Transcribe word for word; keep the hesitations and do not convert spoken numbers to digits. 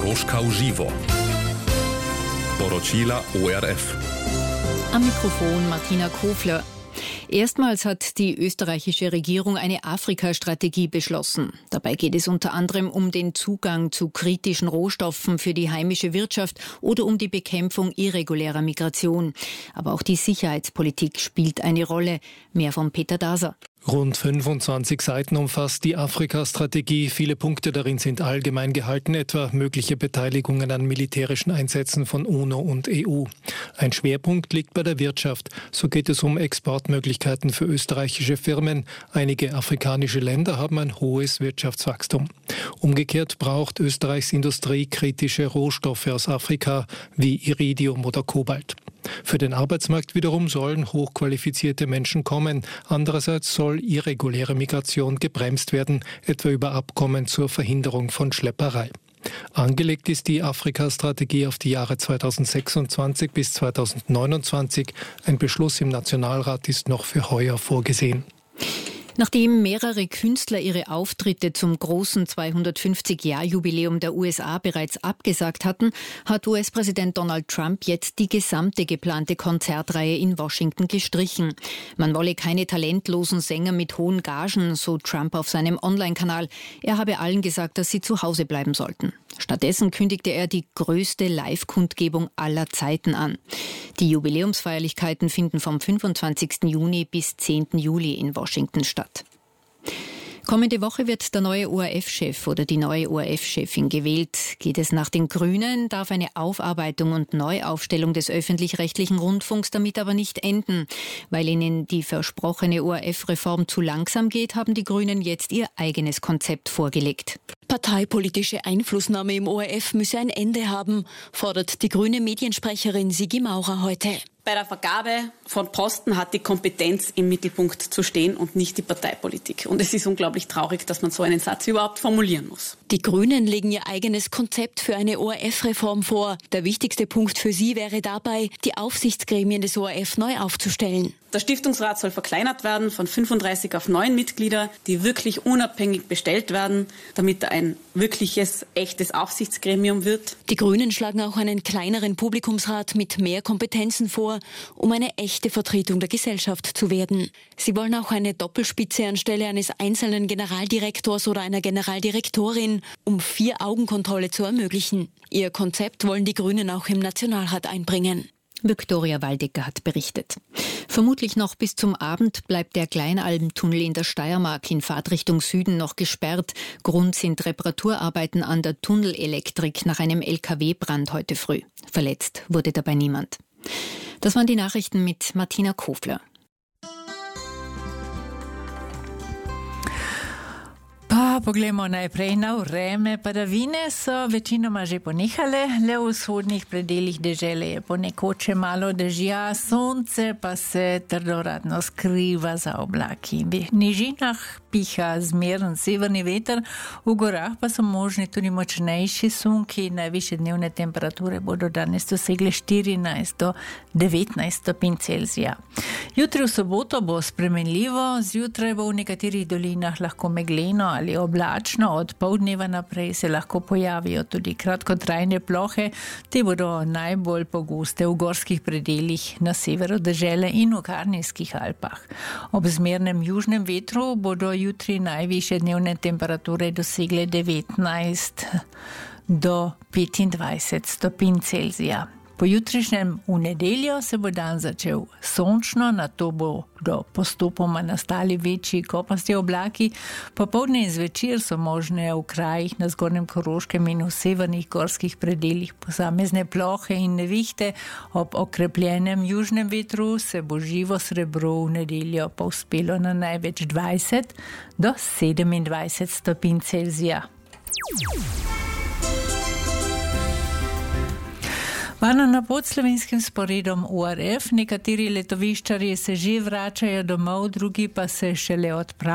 Koroška v živo. Poročila O R F. Am Mikrofon Martina Kofler. Erstmals hat die österreichische Regierung eine Afrika-Strategie beschlossen. Dabei geht es unter anderem um den Zugang zu kritischen Rohstoffen für die heimische Wirtschaft oder um die Bekämpfung irregulärer Migration. Aber auch die Sicherheitspolitik spielt eine Rolle. Mehr von Peter Daser. Rund fünfundzwanzig Seiten umfasst die Afrika-Strategie. Viele Punkte darin sind allgemein gehalten, etwa mögliche Beteiligungen an militärischen Einsätzen von UNO und E U. Ein Schwerpunkt liegt bei der Wirtschaft. So geht es um Exportmöglichkeiten für österreichische Firmen. Einige afrikanische Länder haben ein hohes Wirtschaftswachstum. Umgekehrt braucht Österreichs Industrie kritische Rohstoffe aus Afrika wie Iridium oder Kobalt. Für den Arbeitsmarkt wiederum sollen hochqualifizierte Menschen kommen. Andererseits soll irreguläre Migration gebremst werden, etwa über Abkommen zur Verhinderung von Schlepperei. Angelegt ist die Afrika-Strategie auf die Jahre zweitausendsechsundzwanzig bis zweitausendneunundzwanzig. Ein Beschluss im Nationalrat ist noch für heuer vorgesehen. Nachdem mehrere Künstler ihre Auftritte zum großen zweihundertfünfzig-Jahr-Jubiläum der U S A bereits abgesagt hatten, hat U S-Präsident Donald Trump jetzt die gesamte geplante Konzertreihe in Washington gestrichen. Man wolle keine talentlosen Sänger mit hohen Gagen, so Trump auf seinem Online-Kanal. Er habe allen gesagt, dass sie zu Hause bleiben sollten. Stattdessen kündigte er die größte Live-Kundgebung aller Zeiten an. Die Jubiläumsfeierlichkeiten finden vom fünfundzwanzigsten Juni bis zehnten Juli in Washington statt. Kommende Woche wird der neue O R F-Chef oder die neue O R F-Chefin gewählt. Geht es nach den Grünen, darf eine Aufarbeitung und Neuaufstellung des öffentlich-rechtlichen Rundfunks damit aber nicht enden. Weil ihnen die versprochene O R F-Reform zu langsam geht, haben die Grünen jetzt ihr eigenes Konzept vorgelegt. Parteipolitische Einflussnahme im O R F müsse ein Ende haben, fordert die grüne Mediensprecherin Sigi Maurer heute. Bei der Vergabe von Posten hat die Kompetenz im Mittelpunkt zu stehen und nicht die Parteipolitik. Und es ist unglaublich traurig, dass man so einen Satz überhaupt formulieren muss. Die Grünen legen ihr eigenes Konzept für eine O R F-Reform vor. Der wichtigste Punkt für sie wäre dabei, die Aufsichtsgremien des O R F neu aufzustellen. Der Stiftungsrat soll verkleinert werden von fünfunddreißig auf neun Mitglieder, die wirklich unabhängig bestellt werden, damit er ein wirkliches, echtes Aufsichtsgremium wird. Die Grünen schlagen auch einen kleineren Publikumsrat mit mehr Kompetenzen vor, um eine echte Vertretung der Gesellschaft zu werden. Sie wollen auch eine Doppelspitze anstelle eines einzelnen Generaldirektors oder einer Generaldirektorin, um Vier-Augen-Kontrolle zu ermöglichen. Ihr Konzept wollen die Grünen auch im Nationalrat einbringen. Viktoria Waldecker hat berichtet. Vermutlich noch bis zum Abend bleibt der Kleinalmtunnel in der Steiermark in Fahrtrichtung Süden noch gesperrt. Grund sind Reparaturarbeiten an der Tunnelelektrik nach einem L K W-Brand heute früh. Verletzt wurde dabei niemand. Das waren die Nachrichten mit Martina Kofler. Pa poglejmo najprej na vreme. Padavine so večinoma že ponehale, le v vzhodnih predeljih dežele je ponekoč malo dežja, sonce pa se trdoradno skriva za oblaki. V nižinah piha zmeren severni veter, v gorah pa so možni tudi močnejši sunki. Najvišje dnevne temperature bodo danes dosegle štirinajst do devetnajst stopinj Celzija. Jutri v soboto bo spremenljivo, zjutraj bo v nekaterih dolinah lahko megleno ali oblačno, od poldneva naprej se lahko pojavijo tudi kratkotrajne plohe. Te bodo najbolj pogoste v gorskih predeljih na severu dežele in v Karnijskih Alpah. Ob zmernem južnem vetru bodo jutri najvišje dnevne temperature dosegle devetnajst do petindvajset stopinj Celzija. Po jutrišnjem v nedeljo se bo dan začel sončno, nato bodo postopoma nastali večji kopasti oblaki. Popoldne in zvečer so možne v krajih na zgornjem Koroškem in v severnih gorskih predeljih posamezne plohe in nevihte. Ob okrepljenem južnem vetru se bo živo srebro v nedeljo povzpelo na največ dvajset do sedemindvajset stopinj Celzija. Varno na pod slovenskim sporedom O R F, nekateri letoviščarji se že vračajo domov, drugi pa se šele odpravljajo.